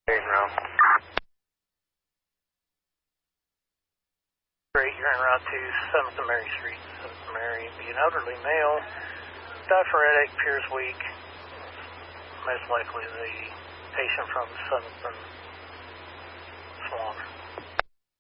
Route. Great, you're en route to 7th and Mary Street. 7th and Mary, be an elderly male, diaphoretic, appears weak. Most likely the patient from 7th and Swan.